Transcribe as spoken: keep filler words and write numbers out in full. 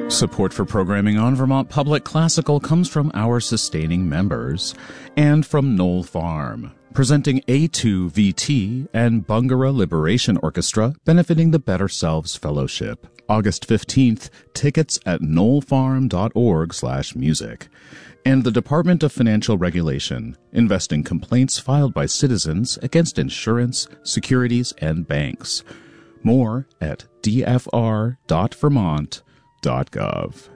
Support for programming on Vermont Public Classical comes from our sustaining members and from Knoll Farm, presenting A two V T and Bungara Liberation Orchestra benefiting the Better Selves Fellowship. August fifteenth, tickets at knollfarm.org slash music. And the Department of Financial Regulation, investing complaints filed by citizens against insurance, securities, and banks. More at d f r dot vermont dot gov.